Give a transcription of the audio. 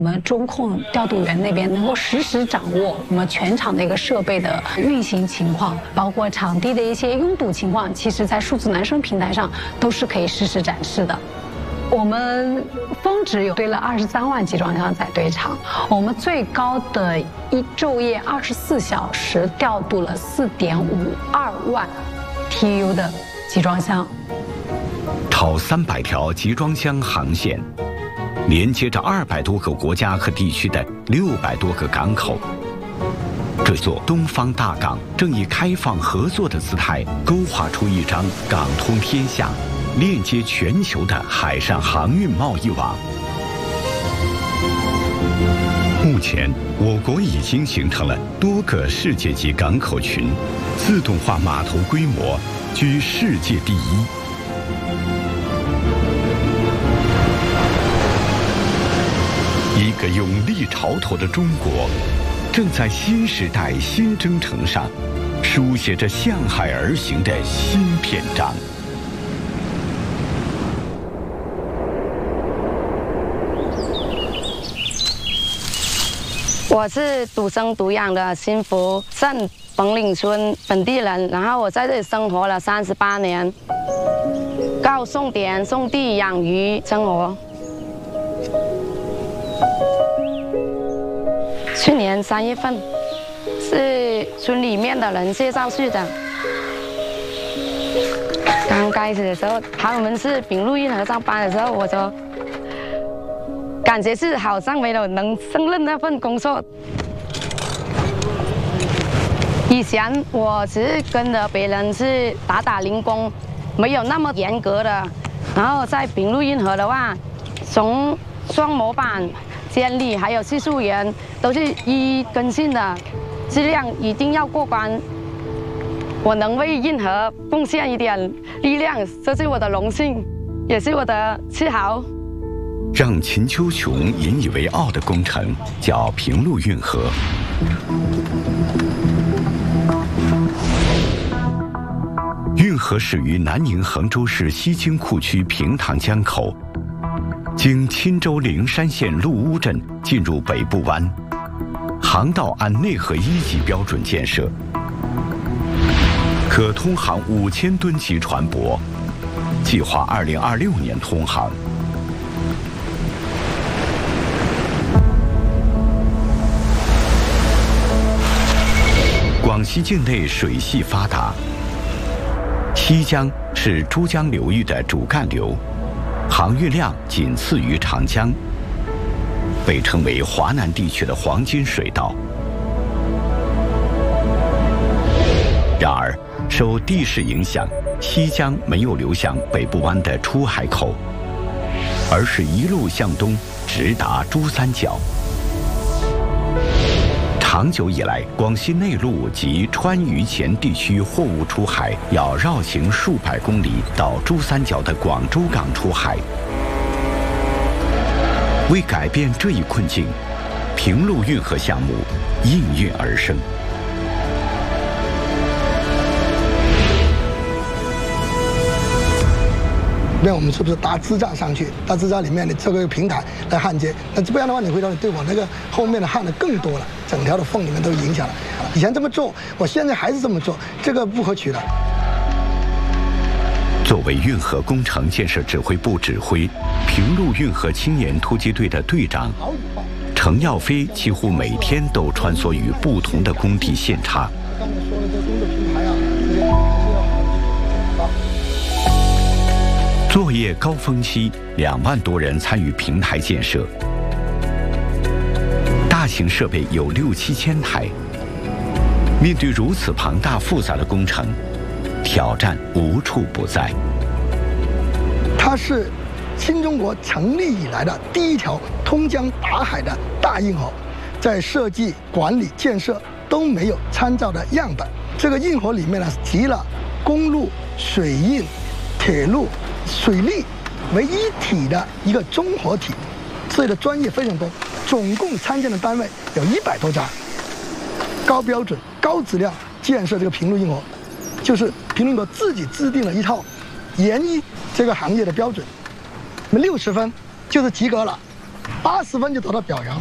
我们中控调度员那边能够实时掌握我们全场的一个设备的运行情况，包括场地的一些拥堵情况，其实在数字男生平台上都是可以实时展示的。我们峰值有堆了23万集装箱在堆场，我们最高的一昼夜24小时调度了4.52万 TEU 的集装箱， 超300条集装箱航线。连接着200多个国家和地区的600多个港口，这座东方大港正以开放合作的姿态，勾画出一张港通天下、链接全球的海上航运贸易网。目前，我国已经形成了多个世界级港口群，自动化码头规模居世界第一。一个勇立潮头的中国，正在新时代新征程上，书写着向海而行的新篇章。 我是土生土养的新福镇本岭村本地人，然后我在这里生活了38年，靠种田、种地、养鱼生活。去年3月份，是村里面的人介绍去的。刚开始的时候，他们是丙路运河上班的时候，我就感觉是好像没有能胜任那份工作。以前我只是跟着别人是打零工，没有那么严格的。然后在丙路运河的话，从双模板、监理还有技术员都是一一跟进的，质量一定要过关。我能为运河贡献一点力量，这是我的荣幸，也是我的自豪。 让秦秋琼引以为傲的工程叫平陆运河。运河始于南宁衡州市西京库区平塘江口，经钦州灵山县陆乌镇进入北部湾，航道按内河1级标准建设，可通航5000吨级船舶，计划2026年通航。广西境内水系发达，西江是珠江流域的主干流，航运量仅次于长江，被称为华南地区的黄金水道。然而，受地势影响，西江没有流向北部湾的出海口，而是一路向东直达珠三角。长久以来，广西内陆及川渝黔地区货物出海要绕行数百公里到珠三角的广州港出海。为改变这一困境，平陆运河项目应运而生。 那我们是不是搭支架上去？搭支架里面的这个平台来焊接，那这样的话，你回头你对我那个后面的焊的更多了，整条的缝里面都影响了。以前这么做，我现在还是这么做，这个不可取的。 作为运河工程建设指挥部指挥，平陆运河青年突击队的队长程耀飞，几乎每天都穿梭于不同的工地现场。 刚才说的这工作平台啊， 作业高峰期，2万多人参与平台建设，大型设备有6、7千台。面对如此庞大复杂的工程，挑战无处不在。 它是新中国成立以来的第一条通江达海的大运河，在设计、管理、建设都没有参照的样本。这个运河里面呢，集了公路、水运、铁路、水利为一体的一个综合体，所以的专业非常多，总共参建的单位有100多家。高标准、高质量建设这个平陆运河，就是平陆运河自己制定了一套沿一这个行业的标准，那么60分就是及格了。 80分就得到表扬。